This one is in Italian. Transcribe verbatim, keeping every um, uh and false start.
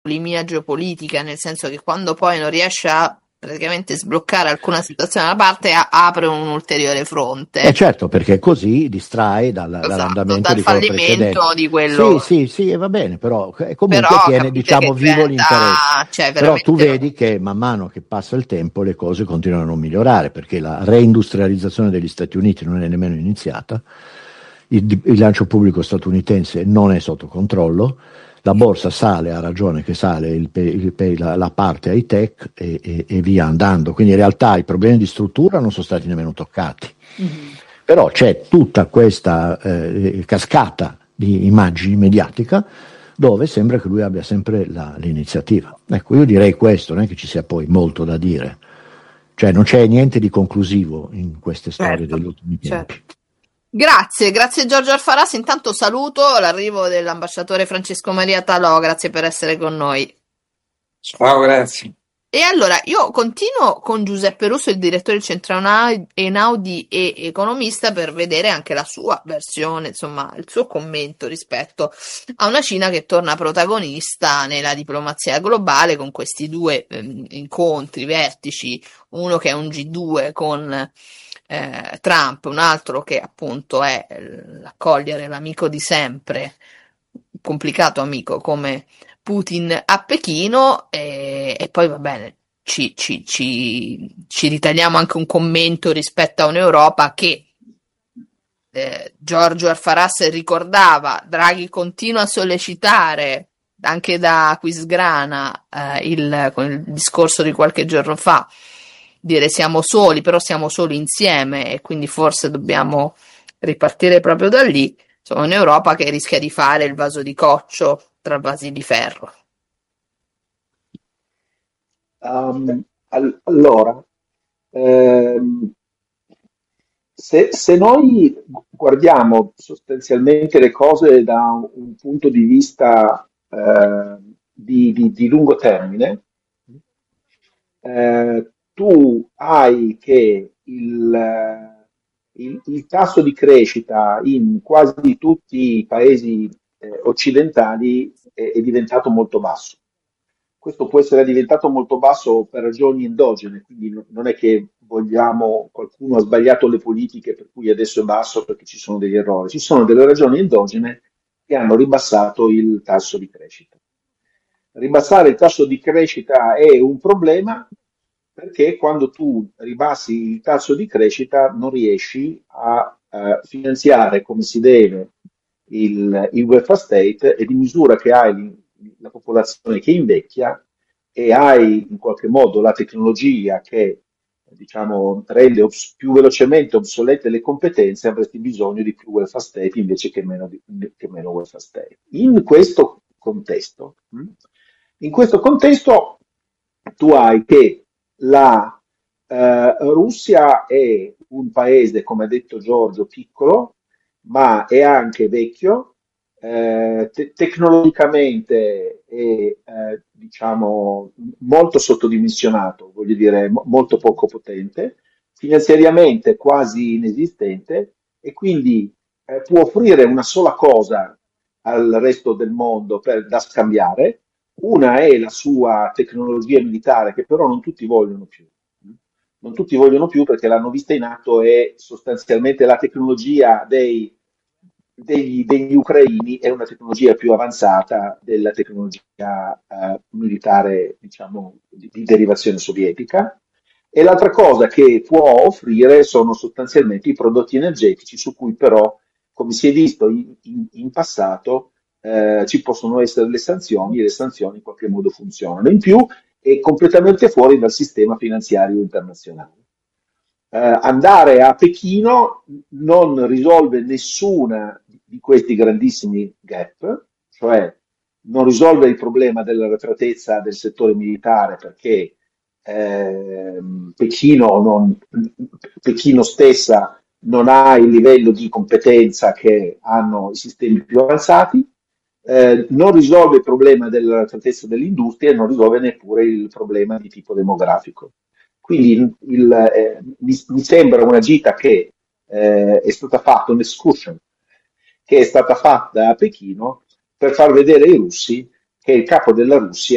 bulimia geopolitica, nel senso che quando poi non riesce a praticamente sbloccare alcuna situazione da parte, a- apre un ulteriore Eh fronte. certo, perché così distrae dal- Esatto, dall'andamento dal di quello precedente. fallimento di Sì, quello. sì, sì, va bene, però eh, comunque Però tiene, capite diciamo, che vivo l'interesse. diventa, cioè, Però tu veramente. vedi che man mano che passa il tempo le cose continuano a non migliorare, perché la reindustrializzazione degli Stati Uniti non è nemmeno iniziata, il, il bilancio pubblico statunitense non è sotto controllo, la borsa sale, ha ragione che sale il pe- il pe- la, la parte high tech e, e- e via andando. Quindi in realtà i problemi di struttura non sono stati nemmeno toccati. Mhm. Però c'è tutta questa eh, cascata di immagini mediatica dove sembra che lui abbia sempre la- l'iniziativa. Ecco, io direi questo, non è che ci sia poi molto da dire. Cioè non c'è niente di conclusivo in queste storie Certo, degli ultimi certo. tempi. Grazie, grazie Giorgio Alfaras. Intanto saluto l'arrivo dell'ambasciatore Francesco Maria Talò, grazie per essere con noi. Ciao, grazie. E allora io continuo con Giuseppe Russo, il direttore del Centro Enau- Einaudi e economista, per vedere anche la sua versione, insomma, il suo commento rispetto a una Cina che torna protagonista nella diplomazia globale con questi due ehm, incontri, vertici, uno che è un G due con eh, Trump, un altro che appunto è eh, accogliere l'amico di sempre, complicato amico come Putin a Pechino e, e poi va bene, ci, ci, ci, ci ritagliamo anche un commento rispetto a un'Europa che eh, Giorgio Alfaras ricordava, Draghi continua a sollecitare anche da Aquisgrana eh, il, con il discorso di qualche giorno fa, dire siamo soli, però siamo soli insieme e quindi forse dobbiamo ripartire proprio da lì. Insomma, un'Europa che rischia di fare il vaso di coccio tra vasi di ferro. Um, al- allora, ehm, se, se noi guardiamo sostanzialmente le cose da un, un punto di vista eh, di, di- di lungo termine, eh, tu hai che il, eh, il- il tasso di crescita in quasi tutti i paesi eh, occidentali è, è diventato molto basso. Questo può essere diventato molto basso per ragioni endogene, quindi no- non è che vogliamo, qualcuno ha sbagliato le politiche per cui adesso è basso perché ci sono degli errori. Ci sono delle ragioni endogene che hanno ribassato il tasso di crescita. Ribassare il tasso di crescita è un problema perché quando tu ribassi il tasso di crescita non riesci a eh, finanziare come si deve il, il welfare state e di misura che hai la popolazione che invecchia e hai in qualche modo la tecnologia che diciamo, rende obs- più velocemente obsolete le competenze, avresti bisogno di più welfare state invece che meno, di- che meno welfare state. In questo contesto, mh, in questo contesto tu hai che la eh, Russia è un paese, come ha detto Giorgio, piccolo, ma è anche vecchio, eh, te- tecnologicamente è eh, diciamo molto sottodimensionato, voglio dire mo- molto poco potente, finanziariamente quasi inesistente e quindi eh, può offrire una sola cosa al resto del mondo per- da scambiare. Una è la sua tecnologia militare, che però non tutti vogliono più. Non tutti vogliono più perché l'hanno vista in atto e sostanzialmente la tecnologia dei, degli, degli ucraini è una tecnologia più avanzata della tecnologia eh, militare, diciamo, di, di derivazione sovietica. E l'altra cosa che può offrire sono sostanzialmente i prodotti energetici su cui però, come si è visto in, in- in passato, eh, ci possono essere le sanzioni e le sanzioni in qualche modo funzionano. In più è completamente fuori dal sistema finanziario internazionale. Eh, andare a Pechino non risolve nessuna di questi grandissimi gap, cioè non risolve il problema dell'arretratezza del settore militare perché ehm, Pechino, non- Pechino stessa non ha il livello di competenza che hanno i sistemi più avanzati, eh, non risolve il problema dell'arretratezza dell'industria e non risolve neppure il problema di tipo demografico. Quindi il- il, eh, mi, mi sembra una gita che eh, è stata fatta, un'excursion che è stata fatta a Pechino per far vedere ai russi che il capo della Russia